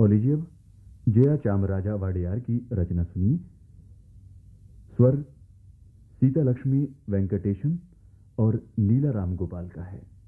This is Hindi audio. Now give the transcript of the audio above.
और लीजिए अब जया चामराजा वाडियार की रचना सुनिए। स्वर सीता लक्ष्मी वेंकटेशन और नीला राम गोपाल का है।